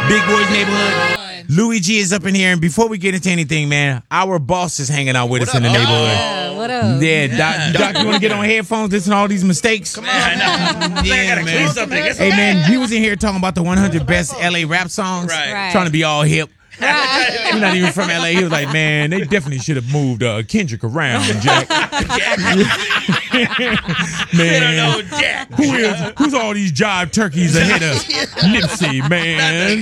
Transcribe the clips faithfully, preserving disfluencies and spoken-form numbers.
Big Boys Neighborhood. Louis G is up in here, and before we get into anything, man, our boss is hanging out with what us up? in the neighborhood. Yeah, what up? Yeah, Doc, Doc, you want to get on headphones, listen to all these mistakes? Come on, I Yeah, man. something. Hey, man, he was in here talking about the one hundred best L A rap songs. Right. Right. Trying to be all hip. Right. He's not even from L A. He was like, man, they definitely should have moved uh, Kendrick around, Jack. They don't know Man, Jack. who is, who's all these jive turkeys ahead of Nipsey, man?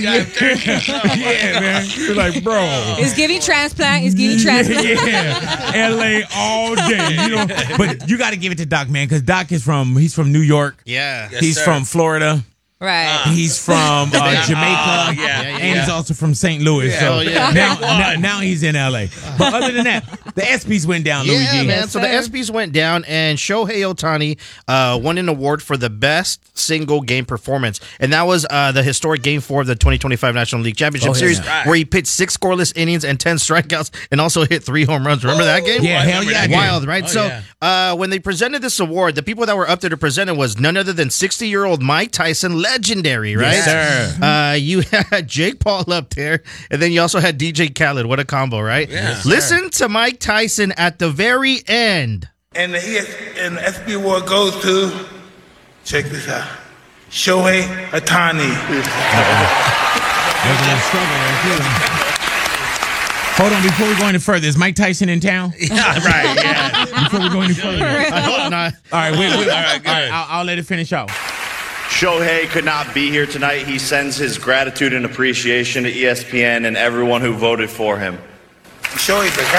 Yeah, man. You're like, bro. It's giving transplant. It's giving transplant. Yeah, L A all day. You know, but you got to give it to Doc, man, because Doc is from he's from New York. Yeah. Yes, he's sir. from Florida. Right. He's from uh, Jamaica, Oh, yeah, and yeah. he's also from Saint Louis. So Oh, yeah. now, Big one. now, now he's in L A. But other than that, the ESPYs went down. Louis Yeah, G. man. Yes, so the sir. ESPYs went down, and Shohei Ohtani uh, won an award for the best single game performance, and that was uh, the historic Game Four of the twenty twenty-five National League Championship Oh, yeah. Series, Right. where he pitched six scoreless innings and ten strikeouts, and also hit three home runs. Remember that game? Yeah, hell yeah, I do. Wild, right? Oh, so yeah. uh, when they presented this award, the people that were up there to present it was none other than sixty-year-old Mike Tyson, legendary, right? Yes, sir. Uh, you had Jake Paul up there, and then you also had D J Khaled. What a combo, right? Yeah. Listen to Mike Tyson at the very end. And the, E S, and the S P award goes to, check this out, Shohei Ohtani. There's a little struggle right there. Hold on, before we go any further, is Mike Tyson in town? Yeah, right, yeah. Before we go any further. I hope not. All right, wait, wait. All right, good. I'll, I'll let it finish out. Shohei could not be here tonight. He sends his gratitude and appreciation to E S P N and everyone who voted for him. Shohei's the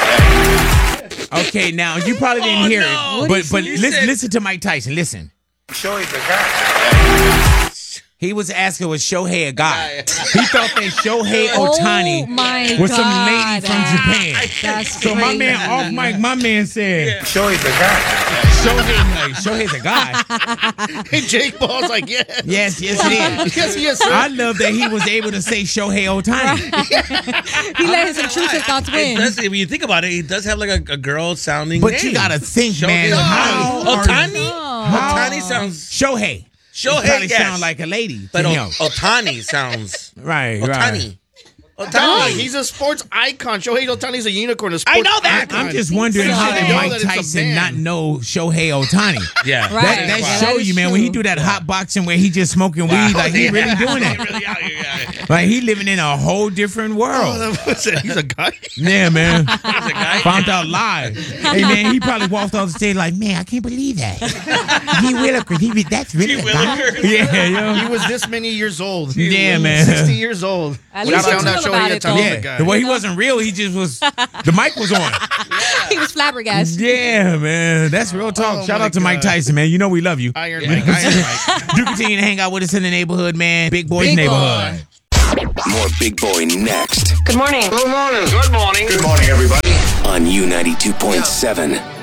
guy. Okay, now you probably didn't hear no. it, but but You listen, said- listen to Mike Tyson. Listen, Shohei's the guy. he was asking was Shohei a guy? He thought that Shohei Oh Ohtani my was some God. lady from Japan. That's So my crazy. man off mic, my man said Shohei's the guy. Shohei, like, Shohei's a guy. And Jake Paul's like, yeah. Yes, yes it is. Yes, yes, sir. I love that he was able to say Shohei Ohtani. He let his intrusive thoughts It win. does, when you think about it, he does have like a, a girl sounding But name. you gotta think, Shohei man. How Ohtani. are- Ohtani? How- Ohtani sounds. Shohei. Shohei, It probably yes. sound like a lady. But to o- him. Otani sounds. Right, Otani. right. Dog, Otani. he's a sports icon. Shohei Ohtani's a unicorn. A sports I know that. icon. I'm just wondering So how you did know Mike that it's a Tyson man. not know Shohei Ohtani? Yeah. Right. That, that Yeah, show that is you, man, when he true. do that hot boxing where he just smoking weed, like he really doing that. Really out here, yeah. Like he living in a whole different world. He's a guy. Yeah, man. He's a guy. Found out live. Hey, man, he probably walked off the stage like, man, I can't believe that. He Willikers, he be, that's really G. a guy. Willikers. Yeah, yo. He was this many years old. Yeah, man. sixty years old. At When least I he's found out real Shohei about it, Ohtani though. was a Yeah. guy. Well, he wasn't real. He just was, the mic was on. He was flabbergasted. Yeah, man. That's real talk. Oh, Shout my out to Mike God. Tyson, man. You know we love you. Iron Mike. Iron Mike. Do continue to hang out with us in the neighborhood, man. Big Boys Big Neighborhood. More Big Boy next Good morning. on U ninety-two point seven.